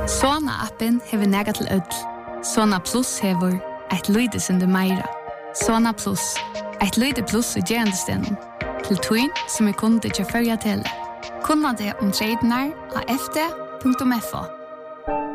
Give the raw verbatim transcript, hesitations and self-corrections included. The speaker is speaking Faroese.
Sona-appen hever nega til ødel. Sona Plus hever et lyde som det meira. Sona Plus, et lyde plus i gerandestenen. Til tøyen som er kunde til førja til. Kunna det om tredjenar av f d punktum f o.